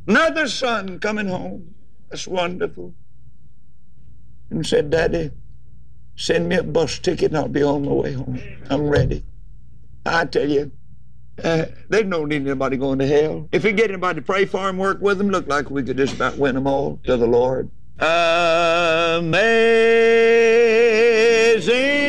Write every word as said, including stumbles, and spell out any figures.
Another son coming home. That's wonderful. And said, Daddy, send me a bus ticket and I'll be on my way home. I'm ready. I tell you, uh, they don't need anybody going to hell. If we get anybody to pray for them, work with them, look like we could just about win them all to the Lord. Amazing